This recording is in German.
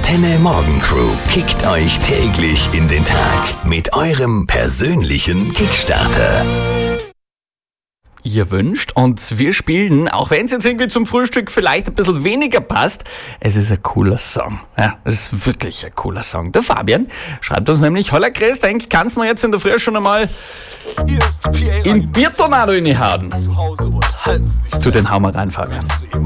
Antenne Morgen Crew kickt euch täglich in den Tag mit eurem persönlichen Kickstarter. Ihr wünscht und wir spielen, auch wenn es jetzt irgendwie zum Frühstück vielleicht ein bisschen weniger passt, es ist ein cooler Song. Ja, es ist wirklich ein cooler Song. Der Fabian schreibt uns nämlich: Holla Chris, denk, kannst du mir jetzt in der Früh schon einmal in Biertornado reinhauen? Tu den Hau mal rein, Fabian.